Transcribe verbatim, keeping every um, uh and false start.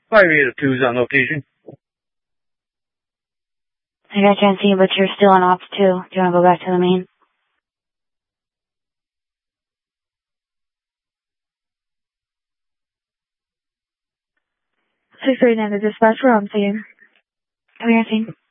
five eight two is on location. I got you on scene, but you're still on ops two. Do you want to go back to the main? six three nine, the dispatch, we're on scene. Come here, scene.